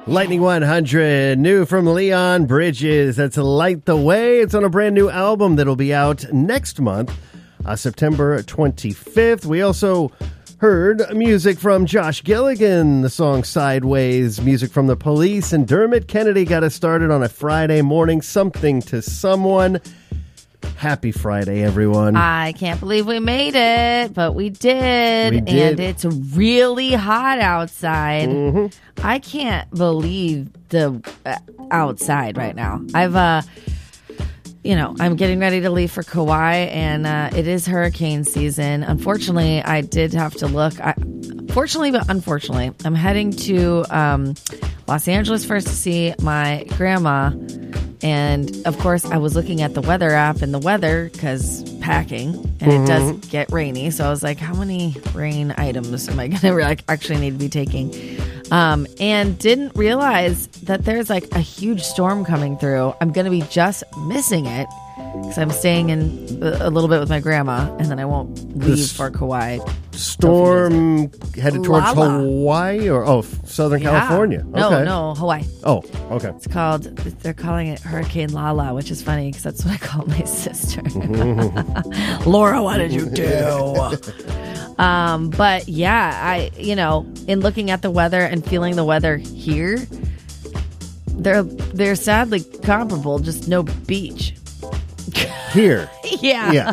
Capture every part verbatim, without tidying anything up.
Lightning one hundred, new from Leon Bridges. That's Light the Way. It's on a brand new album that'll be out next month, uh, September twenty-fifth. We also heard music from Josh Gilligan, the song Sideways, music from The Police, and Dermot Kennedy got us started on a Friday morning, Something to Someone. Happy Friday, everyone. I can't believe we made it, but we did. We did. And it's really hot outside. Mm-hmm. I can't believe the uh, outside right now. I've, uh, you know, I'm getting ready to leave for Kauai, and uh, it is hurricane season. Unfortunately, I did have to look. I, fortunately, but unfortunately, I'm heading to um, Los Angeles first to see my grandma. And, of course, I was looking at the weather app and the weather because packing, and mm-hmm. it does get rainy. So I was like, how many rain items am I going to like, actually need to be taking? Um, and didn't realize that there's like a huge storm coming through. I'm going to be just missing it because I'm staying in a little bit with my grandma, and then I won't leave This for Kauai. Storm headed towards Lala. Hawaii or, oh, Southern Yeah. California. No, Okay. no, Hawaii. Oh, okay. It's called, they're calling it Hurricane Lala, which is funny because that's what I call my sister. Laura, what did you do? um, but yeah, I, you know, in looking at the weather and feeling the weather here, they're, they're sadly comparable, just no beach. Here. Yeah. Yeah.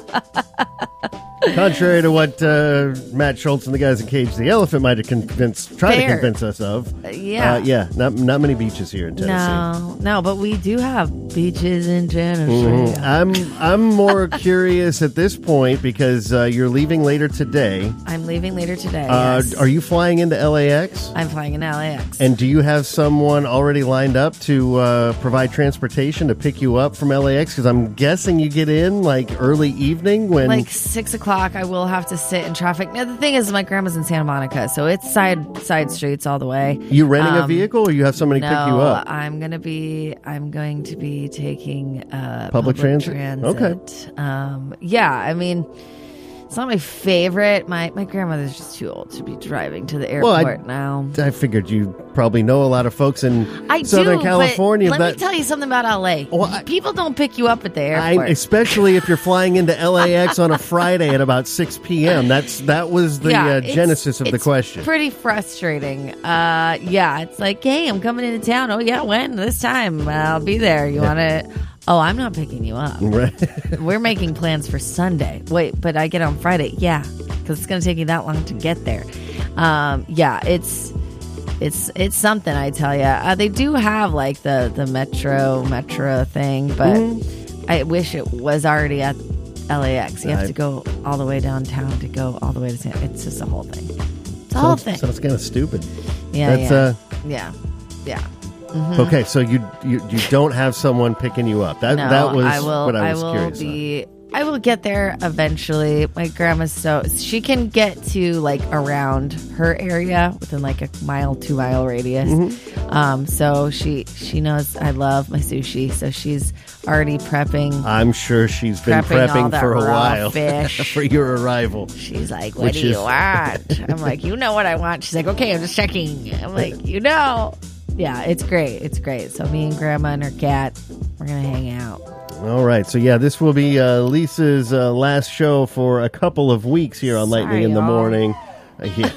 Contrary to what uh, Matt Schultz and the guys in Cage the Elephant might have convinced, tried Fair. to convince us of. Uh, yeah. Uh, yeah. Not not many beaches here in Tennessee. No, no, but we do have beaches in Tennessee. Mm-hmm. I'm I'm more curious at this point because uh, you're leaving later today. I'm leaving later today. Uh, yes. Are you flying into L A X? I'm flying in L A X. And do you have someone already lined up to uh, provide transportation to pick you up from L A X? Because I'm guessing you get in like early evening when like six o'clock. I will have to sit in traffic. Now the thing is, my grandma's in Santa Monica, so it's side side streets all the way. You renting um, a vehicle, or you have somebody no, pick you up? I'm gonna be. I'm going to be taking uh, Public public, transit? transit. Okay. Um, yeah, I mean, it's not my favorite. My my grandmother's just too old to be driving to the Well, airport I- now. I figured you probably know a lot of folks in I Southern do, California. but let that, me tell you something about L A. Well, I- People don't pick you up at the I, airport. especially if you're flying into L A X on a Friday at about six p.m. That's that was the Yeah, uh, it's- genesis of the it's question. Pretty frustrating. Uh, yeah, it's like, hey, I'm coming into town. Oh yeah, when? This time I'll be there. You want to? Oh, I'm not picking you up. Right. We're making plans for Sunday. Wait, but I get on Friday. Yeah, because it's going to take you that long to get there. Um, yeah, it's it's it's something, I tell you. Uh, they do have like the the metro metro thing, but Mm-hmm. I wish it was already at L A X. You have I- to go all the way downtown to go all the way to San. It's just a whole thing. It's a whole Sounds, thing. sounds kind of stupid. Yeah, That's, yeah, uh, yeah, yeah. Okay, so you, you you don't have someone picking you up. That No, that was I will. what I was will curious be. I will get there eventually. My grandma's so she can get to like around her area within like a mile, two mile radius. Mm-hmm. Um, so she she knows I love my sushi, so she's already prepping. on. I'm sure she's been Prepping all prepping that for a raw while fish. for your arrival. She's like, "What Which do you is- want?" I'm like, "You know what I want." She's like, "Okay, I'm just checking." I'm like, "You know." Yeah, it's great. It's great. So me and Grandma and her cat, we're gonna hang out. All right, so yeah, this will be uh, Lisa's uh, last show for a couple of weeks here on Lightning Sorry, in the y'all. Morning. Uh, yeah.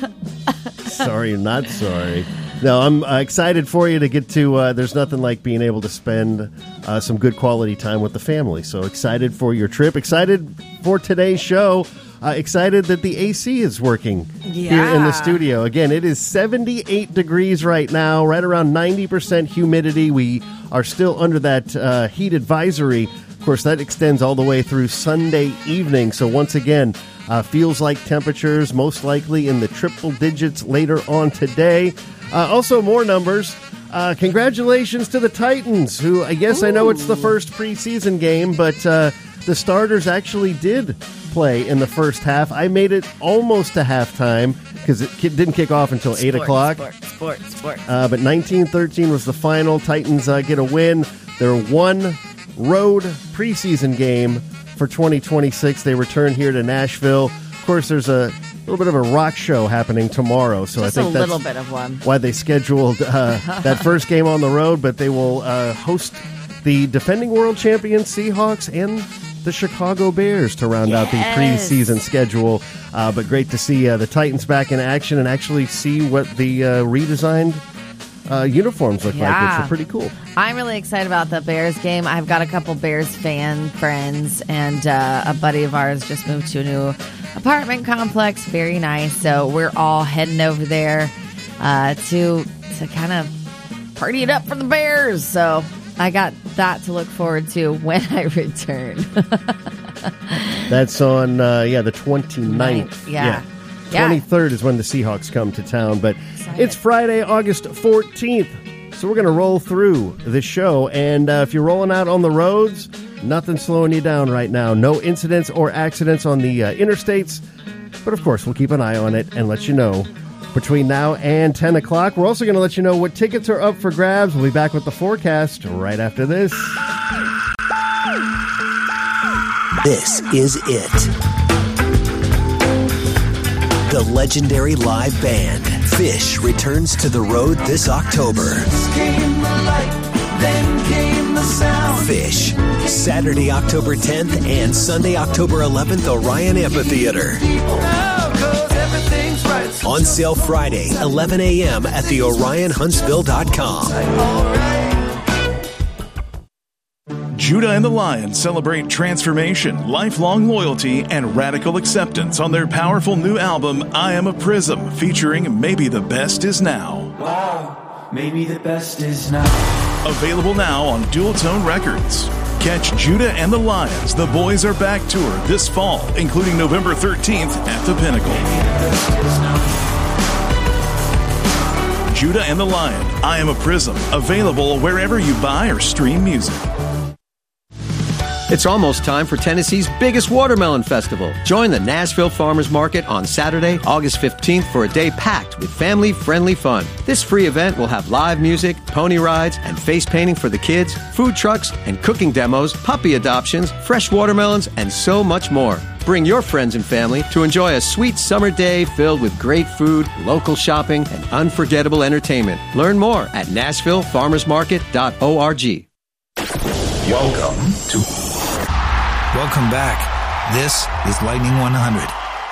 Sorry, not sorry. No, I'm uh, excited for you to get to. Uh, there's nothing like being able to spend uh, some good quality time with the family. So excited for your trip. Excited for today's show. Uh, excited that the A C is working here in the Yeah. studio. Again, it is seventy-eight degrees right now, right around ninety percent humidity. We are still under that uh, heat advisory. Of course, that extends all the way through Sunday evening. So once again, uh, feels like temperatures most likely in the triple digits later on today. Uh, also, more numbers. Uh, congratulations to the Titans, who I guess Ooh. I know it's the first preseason game, but uh, the starters actually did play in the first half. I made it almost to halftime because it ki- didn't kick off until eight o'clock. Sports, sports, sports. Uh, but nineteen thirteen was the final. Titans uh, get a win. Their one road preseason game for twenty twenty-six. They return here to Nashville. Of course, there's a little bit of a rock show happening tomorrow. So Just I think a that's little bit of one. why they scheduled uh, that first game on the road, but they will uh, host the defending world champion Seahawks and the Chicago Bears to round yes. out the preseason schedule. Uh, but great to see uh, the Titans back in action and actually see what the uh, redesigned uh, uniforms look yeah. like, which are pretty cool. I'm really excited about the Bears game. I've got a couple Bears fan friends, and uh, a buddy of ours just moved to a new apartment complex. Very nice. So we're all heading over there uh, to to kind of party it up for the Bears. So I got that to look forward to when I return. That's on, uh, yeah, the twenty-ninth. Yeah. yeah. twenty-third is when the Seahawks come to town, but Excited. It's Friday, August fourteenth. So we're going to roll through the show, and uh, if you're rolling out on the roads, nothing slowing you down right now. No incidents or accidents on the uh, interstates, but of course, we'll keep an eye on it and let you know between now and ten o'clock. We're also going to let you know what tickets are up for grabs. We'll be back with the forecast right after this. This is it. The legendary live band, Phish, returns to the road this October. Came the light, then came the sound. Phish, Saturday, October tenth and Sunday, October eleventh, Orion Amphitheater. On sale Friday, eleven a.m. at the orion huntsville dot com. Judah and the Lions celebrate transformation, lifelong loyalty, and radical acceptance on their powerful new album, I Am a Prism, featuring Maybe the Best Is Now. Wow, maybe the best is now. Available now on Dual Tone Records. Catch Judah and the Lions, The Boys Are Back tour this fall, including November thirteenth at the Pinnacle. Judah and the Lion, I Am a Prism, available wherever you buy or stream music. It's almost time for Tennessee's biggest watermelon festival. Join the Nashville Farmers Market on Saturday, August fifteenth for a day packed with family-friendly fun. This free event will have live music, pony rides, and face painting for the kids, food trucks, and cooking demos, puppy adoptions, fresh watermelons, and so much more. Bring your friends and family to enjoy a sweet summer day filled with great food, local shopping, and unforgettable entertainment. Learn more at nashville farmers market dot org. Welcome to... Welcome back. This is Lightning one hundred.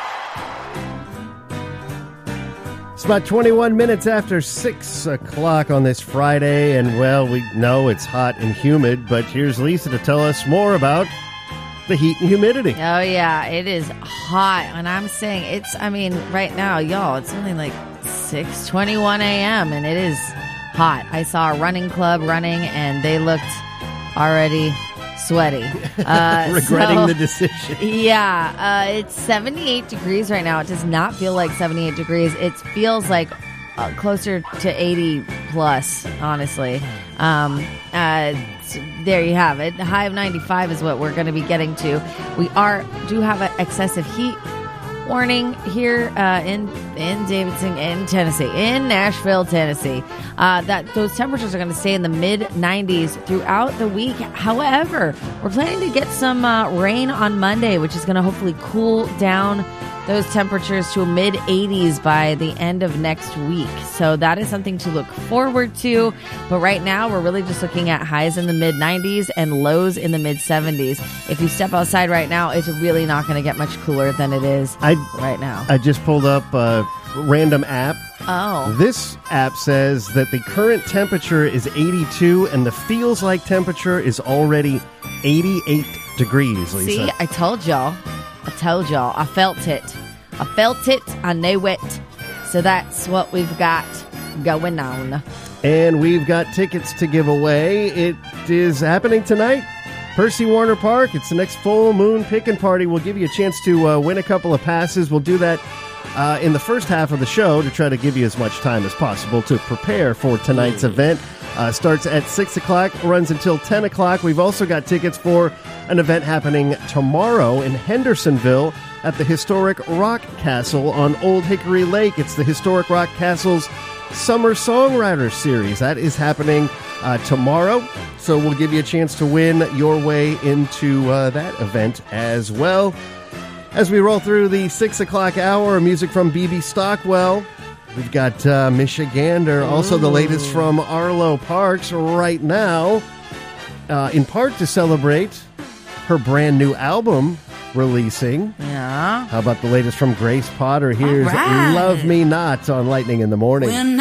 It's about twenty-one minutes after six o'clock on this Friday, and, well, we know it's hot and humid, but here's Lisa to tell us more about the heat and humidity. Oh, yeah, it is hot, and I'm saying it's, I mean, right now, y'all, it's only like six twenty-one a.m., and it is hot. I saw a running club running, and they looked already sweaty. Uh, Regretting so, the decision. Yeah, uh, it's seventy-eight degrees right now. It does not feel like seventy-eight degrees. It feels like uh, closer to eighty plus, honestly. Um, uh, there you have it. The high of ninety-five is what we're going to be getting to. We are do have an excessive heat warning here uh, in in Davidson, in Tennessee, in Nashville, Tennessee. Uh, that those temperatures are going to stay in the mid nineties throughout the week. However, we're planning to get some uh, rain on Monday, which is going to hopefully cool down those temperatures to a mid eighties by the end of next week. So that is something to look forward to. But right now, we're really just looking at highs in the mid nineties and lows in the mid seventies. If you step outside right now, it's really not going to get much cooler than it is I, right now. I just pulled up a random app. Oh. This app says that the current temperature is eighty-two and the feels like temperature is already eighty-eight degrees, Lisa. See, I told y'all. I told y'all. I felt it. I felt it. I knew it. So that's what we've got going on. And we've got tickets to give away. It is happening tonight. Percy Warner Park. It's the next full moon pickin' party. We'll give you a chance to uh, win a couple of passes. We'll do that uh, in the first half of the show to try to give you as much time as possible to prepare for tonight's event. Uh, starts at six o'clock, runs until ten o'clock. We've also got tickets for an event happening tomorrow in Hendersonville at the Historic Rock Castle on Old Hickory Lake. It's the Historic Rock Castle's Summer Songwriters Series. That is happening uh, tomorrow, so we'll give you a chance to win your way into uh, that event as well. As we roll through the six o'clock hour, music from B B Stockwell. We've got uh, Michigander, also the latest from Arlo Parks right now, uh, in part to celebrate her brand new album releasing. Yeah. How about the latest from Grace Potter? Here's All right. Love Me Not on Lightning in the Morning. When